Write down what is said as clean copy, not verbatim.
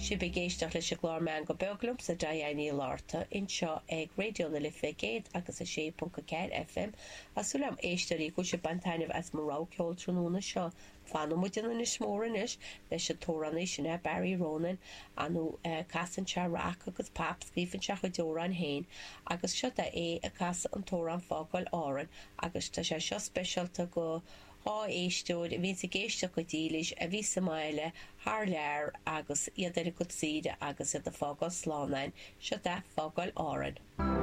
Si be géisteach leis a glár meán go beaglumm sa dahéanaí láirta inseo ag radio na Lifa agus a 6.4 FM asúlam éistearí go se bantainmh as marrá ceol tróna seo fanmuidir na smóranis leis a tóranna sinna Barry Ronan anú casan teach agus pap scrífann se go dóran hain agus seo a casa an tóran fágáil áran agus tá sé seo speisialta go á éisteúid a bhín sa géisteach go dílis a bhí sa máile thar lear agus iad go siide agus iad a fágáil slánain seo fágáil áran.